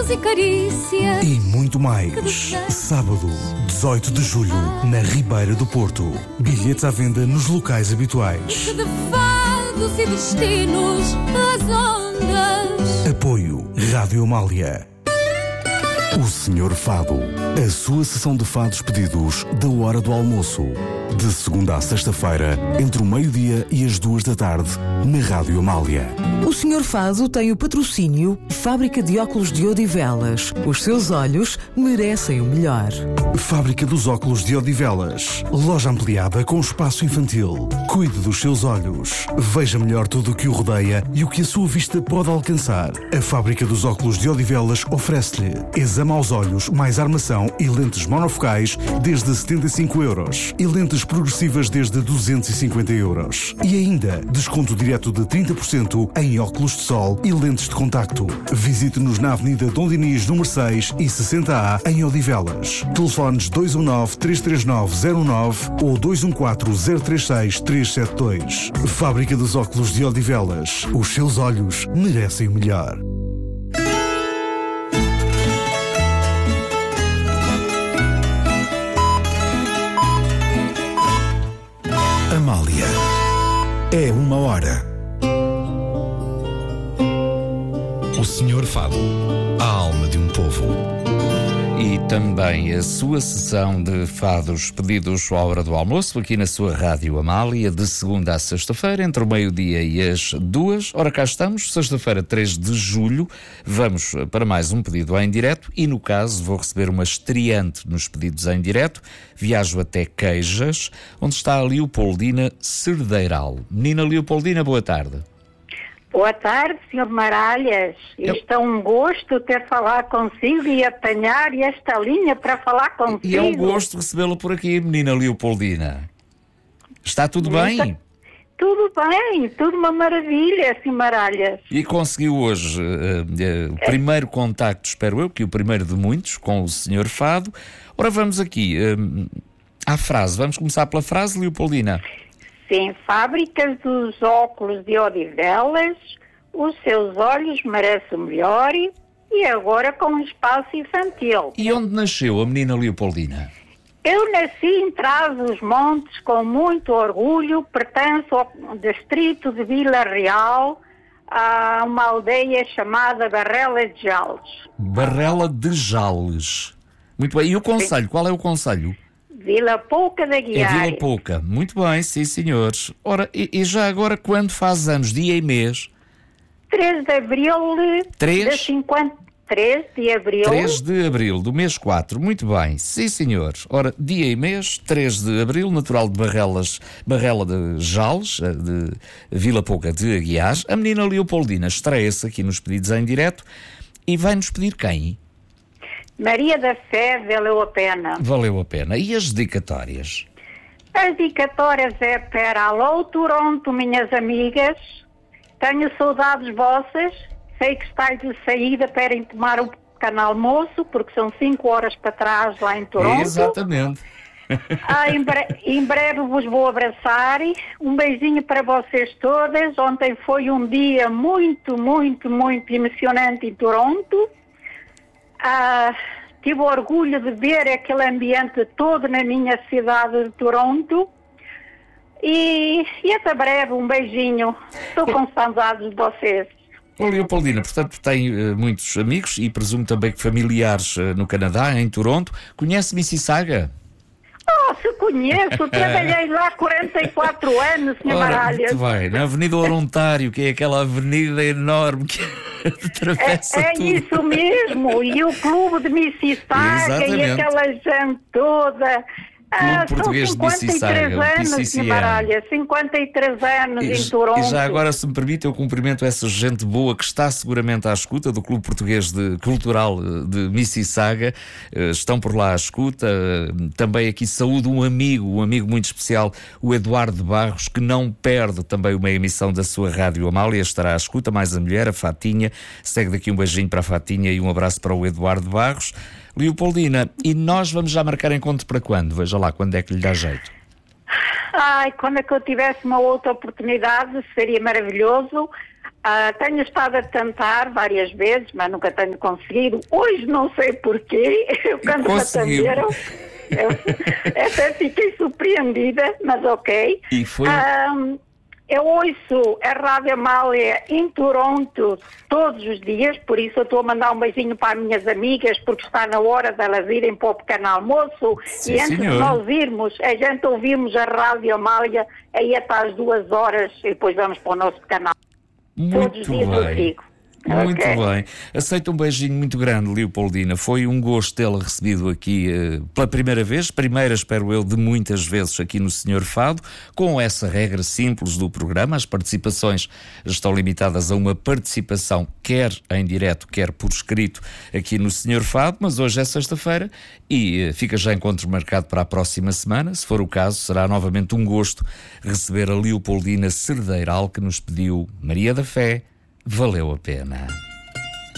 beijos e carícias. E muito mais. Sábado, 18 de julho, na Ribeira do Porto. Bilhetes à venda nos locais habituais. De fados e destinos, as ondas. Apoio Rádio Amália. O Senhor Fado. A sua sessão de fados pedidos da hora do almoço. De segunda a sexta-feira, entre o meio-dia e as 2 da tarde, na Rádio Amália. O Senhor Fado tem o patrocínio Fábrica de Óculos de Odivelas. Os seus olhos merecem o melhor. Fábrica dos Óculos de Odivelas. Loja ampliada com espaço infantil. Cuide dos seus olhos. Veja melhor tudo o que o rodeia e o que a sua vista pode alcançar. A Fábrica dos Óculos de Odivelas oferece-lhe exame aos olhos, mais armação e lentes monofocais desde 75€. E lentes progressivas desde 250€. E ainda, desconto direto de 30% em óculos de sol e lentes de contacto. Visite-nos na Avenida Dom Dinis, número 6 e 60A, em Odivelas. Telefones 219-339-09 ou 214-036-372. Fábrica dos Óculos de Odivelas. Os seus olhos merecem o melhor. Amália. É 1h. O Senhor Fado. A alma de um povo. E também a sua sessão de fados pedidos à hora do almoço, aqui na sua Rádio Amália, de segunda a sexta-feira, entre o meio-dia e as 2. Ora, cá estamos, sexta-feira, 3 de julho. Vamos para mais um pedido em direto e, no caso, vou receber uma estreante nos pedidos em direto. Viajo até Queijas, onde está a Leopoldina Cerdeiral. Menina Leopoldina, boa tarde. Boa tarde, Sr. Maralhas. Isto é um gosto ter falar consigo e apanhar esta linha para falar consigo. E é um gosto recebê-lo por aqui, menina Leopoldina. Está tudo bem? Tudo bem, tudo uma maravilha, Sr. Maralhas. E conseguiu hoje o primeiro contacto, espero eu, que o primeiro de muitos, com o Senhor Fado. Ora, vamos aqui à frase. Vamos começar pela frase, Leopoldina. Sim, Fábricas dos Óculos de Odivelas, os seus olhos merecem o melhor e agora com espaço infantil. E onde nasceu a menina Leopoldina? Eu nasci em Trás-os-Montes com muito orgulho, pertenço ao distrito de Vila Real, a uma aldeia chamada Barrela de Jales. Barrela de Jales. Muito bem. E o concelho? Qual é o concelho? Vila Pouca da Guiar. É Vila Pouca. Muito bem, sim, senhores. Ora, e já agora quando faz anos, dia e mês? 3 de abril 3 de abril. 3 de abril, do mês 4. Muito bem, sim, senhores. Ora, dia e mês, 3 de abril, natural de Barrela de Jales, de Vila Pouca de Aguiar. A menina Leopoldina estreia-se aqui nos pedidos em direto e vai-nos pedir quem? Maria da Fé, valeu a pena. Valeu a pena. E as dedicatórias? As dedicatórias é para Alô Toronto, minhas amigas. Tenho saudades vossas. Sei que estáis de saída para ir tomar um pequeno almoço, porque são 5 horas para trás lá em Toronto. Exatamente. Em breve vos vou abraçar. Um beijinho para vocês todas. Ontem foi um dia muito, muito, muito emocionante em Toronto. Tive orgulho de ver aquele ambiente todo na minha cidade de Toronto. E até breve, um beijinho. Estou com saudades de vocês. Bom, Leopoldina, portanto, tem muitos amigos e presumo também que familiares no Canadá, em Toronto. Conhece Mississauga? Se conheço, trabalhei lá 44 anos, Sr. Maralhas. Muito bem, na Avenida Orontário, que é aquela avenida enorme que atravessa tudo. É isso mesmo, e o clube de Mississauga e aquela gente toda. Clube Português são de Mississauga, 53 anos, Sr. Maralhas, 53 anos em Toronto. E já agora, se me permite, eu cumprimento essa gente boa que está seguramente à escuta do Clube Português Cultural de Mississauga. Estão por lá à escuta. Também aqui saúdo um amigo muito especial, o Eduardo de Barros, que não perde também uma emissão da sua Rádio Amália. Estará à escuta, mais a mulher, a Fatinha. Segue daqui um beijinho para a Fatinha e um abraço para o Eduardo de Barros. Leopoldina, e nós vamos já marcar encontro para quando? Veja lá, quando é que lhe dá jeito? Quando é que eu tivesse uma outra oportunidade, seria maravilhoso. Tenho estado a tentar várias vezes, mas nunca tenho conseguido. Hoje não sei porquê. Eu quando me atenderam, eu até fiquei surpreendida, mas ok. E foi... Eu ouço a Rádio Amália em Toronto todos os dias, por isso eu estou a mandar um beijinho para as minhas amigas, porque está na hora delas irem para o pequeno almoço. Sim, e antes senhor. de nós irmos, a gente ouvimos a Rádio Amália aí até às 2 horas e depois vamos para o nosso canal. Todos os dias eu digo. Muito Ok. bem. Aceito um beijinho muito grande, Leopoldina. Foi um gosto tê-la recebido aqui pela primeira vez, primeira, espero eu, de muitas vezes aqui no Senhor Fado, com essa regra simples do programa. As participações estão limitadas a uma participação, quer em direto, quer por escrito, aqui no Senhor Fado, mas hoje é sexta-feira e fica já encontro marcado para a próxima semana. Se for o caso, será novamente um gosto receber a Leopoldina Cerdeiral, que nos pediu Maria da Fé. Valeu a pena.